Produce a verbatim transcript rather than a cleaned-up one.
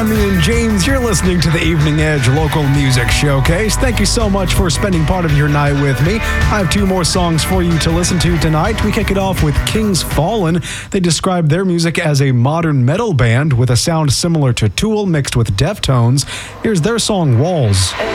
I'm Ian James. You're listening to the Evening Edge Local Music Showcase. Thank you so much for spending part of your night with me. I have two more songs for you to listen to tonight. We kick it off with Kings Fallen. They describe their music as a modern metal band with a sound similar to Tool mixed with Deftones. Here's their song Walls.